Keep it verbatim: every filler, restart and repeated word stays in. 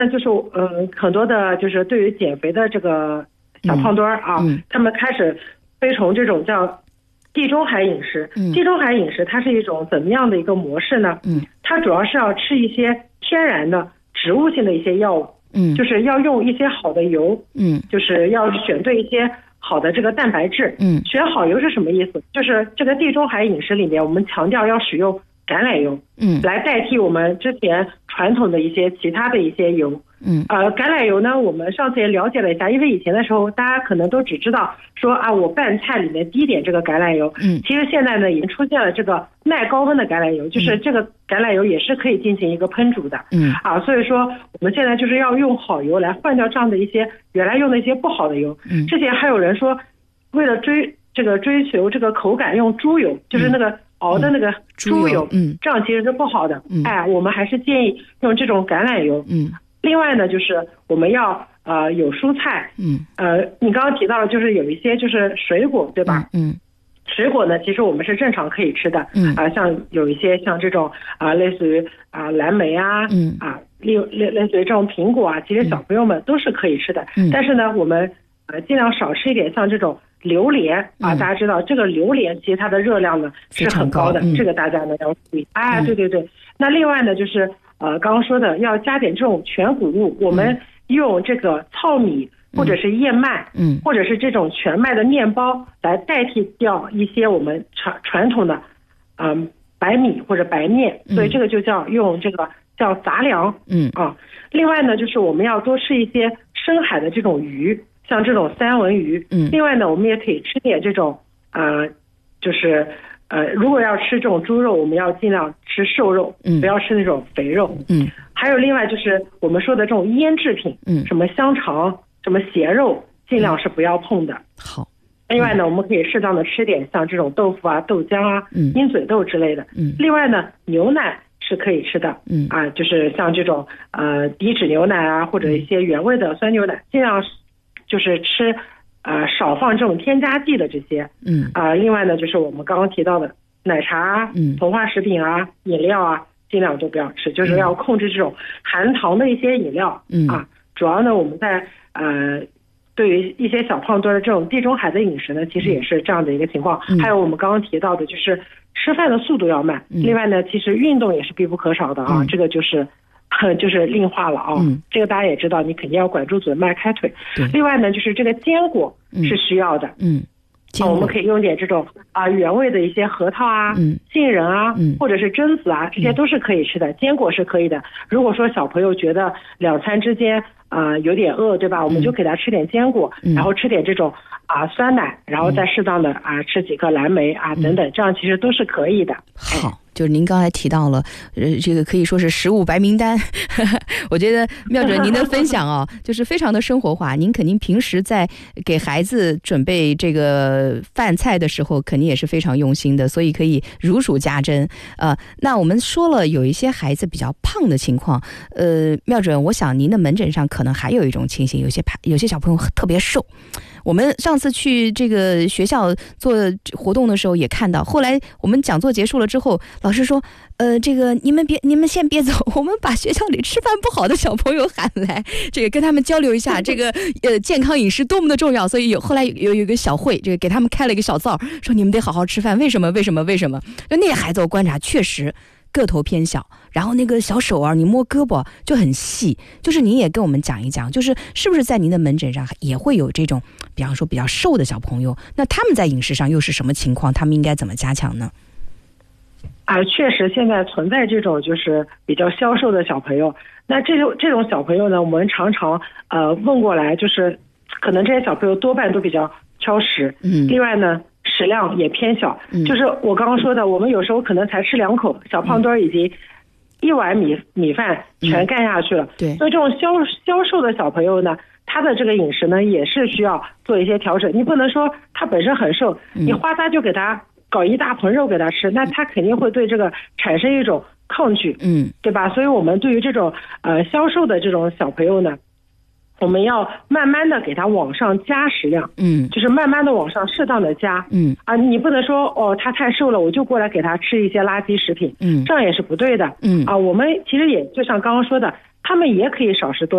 那就是呃很多的就是对于减肥的这个小胖墩啊、嗯嗯、他们开始推崇这种叫地中海饮食、嗯、地中海饮食它是一种怎么样的一个模式呢？嗯，它主要是要吃一些天然的植物性的一些药物，嗯，就是要用一些好的油，嗯，就是要选对一些好的这个蛋白质，嗯，选好油是什么意思？就是这个地中海饮食里面我们强调要使用橄榄油，嗯，来代替我们之前传统的一些其他的一些油，嗯，呃，橄榄油呢，我们上次也了解了一下，因为以前的时候大家可能都只知道说啊，我拌菜里面滴点这个橄榄油，嗯，其实现在呢已经出现了这个耐高温的橄榄油，就是这个橄榄油也是可以进行一个烹煮的，嗯，啊，所以说我们现在就是要用好油来换掉这样的一些原来用的一些不好的油，嗯，之前还有人说为了追这个追求这个口感用猪油，就是那个熬的那个猪油，嗯，这样其实是不好的，嗯，哎，我们还是建议用这种橄榄油，嗯，另外呢，就是我们要呃有蔬菜，嗯，呃，你刚刚提到了就是有一些就是水果，对吧？嗯，水果呢，其实我们是正常可以吃的，嗯，啊、呃，像有一些像这种啊、呃，类似于啊、呃、蓝莓啊，嗯，啊类类类似于这种苹果啊，其实小朋友们都是可以吃的，嗯，但是呢，我们呃尽量少吃一点，像这种榴莲啊，大家知道这个榴莲其实它的热量呢是很高的，嗯、这个大家呢要注意。哎、啊，对对对。那另外呢，就是呃刚刚说的要加点这种全谷物，我们用这个糙米或者是燕麦，嗯，或者是这种全麦的面包来代替掉一些我们传传统的嗯、呃、白米或者白面，所以这个就叫用这个叫杂粮，嗯啊。另外呢，就是我们要多吃一些深海的这种鱼。像这种三文鱼，嗯，另外呢，我们也可以吃点这种，呃，就是呃，如果要吃这种猪肉，我们要尽量吃瘦肉，嗯，不要吃那种肥肉，嗯。还有另外就是我们说的这种腌制品，嗯，什么香肠、什么咸肉，尽量是不要碰的。 好。 另外呢，我们可以适当的吃点像这种豆腐啊、豆浆啊、嗯、鹰嘴豆之类的，嗯。另外呢，牛奶是可以吃的，嗯啊，就是像这种呃低脂牛奶啊，或者一些原味的酸牛奶，尽量。就是吃，呃，少放这种添加剂的这些，嗯，啊、呃，另外呢，就是我们刚刚提到的奶茶、嗯，膨化食品啊、饮料啊，尽量都不要吃，就是要控制这种含糖的一些饮料，嗯啊，主要呢，我们在呃，对于一些小胖墩的这种地中海的饮食呢，其实也是这样的一个情况。嗯、还有我们刚刚提到的，就是吃饭的速度要慢，嗯、另外呢，其实运动也是必不可少的啊，嗯、这个就是。就是另话了啊、嗯，这个大家也知道，你肯定要管住嘴，迈开腿。另外呢，就是这个坚果是需要的，嗯，啊、我们可以用点这种啊、呃、原味的一些核桃啊、嗯、杏仁啊、嗯，或者是榛子啊，这些都是可以吃的。坚果是可以的。如果说小朋友觉得两餐之间啊、呃、有点饿，对吧？我们就给他吃点坚果，嗯、然后吃点这种啊、呃、酸奶，然后再适当的啊、呃、吃几个蓝莓啊等等，这样其实都是可以的。 好。哎，就是您刚才提到了，呃，这个可以说是食物白名单。我觉得妙准您的分享啊，就是非常的生活化。您肯定平时在给孩子准备这个饭菜的时候，肯定也是非常用心的，所以可以如数家珍。呃，那我们说了有一些孩子比较胖的情况，呃，妙准，我想您的门诊上可能还有一种情形，有些有些小朋友特别瘦。我们上次去这个学校做活动的时候也看到，后来我们讲座结束了之后，老师说呃，这个你们别你们先别走，我们把学校里吃饭不好的小朋友喊来，这个跟他们交流一下这个呃健康饮食多么的重要。所以有后来有有一个小会，这个给他们开了一个小灶，说你们得好好吃饭，为什么为什么为什么？就那些孩子我观察确实个头偏小，然后那个小手啊，你摸胳膊就很细。就是您也跟我们讲一讲，就是是不是在您的门诊上也会有这种，比方说比较瘦的小朋友，那他们在饮食上又是什么情况？他们应该怎么加强呢？ 啊，确实现在存在这种就是比较消瘦的小朋友。那这种这种小朋友呢，我们常常呃问过来，就是可能这些小朋友多半都比较挑食，嗯，另外呢。食量也偏小，嗯、就是我刚刚说的，我们有时候可能才吃两口，小胖墩已经一碗米米饭全干下去了。嗯、对，所以这种消消瘦的小朋友呢，他的这个饮食呢也是需要做一些调整。你不能说他本身很瘦，嗯、你哗嗒就给他搞一大盆肉给他吃，那他肯定会对这个产生一种抗拒，嗯，对吧？所以我们对于这种呃消瘦的这种小朋友呢。我们要慢慢的给他往上加食量，嗯，就是慢慢的往上适当的加，嗯啊，你不能说哦他太瘦了，我就过来给他吃一些垃圾食品，嗯，这样也是不对的，嗯啊，我们其实也就像刚刚说的，他们也可以少食多。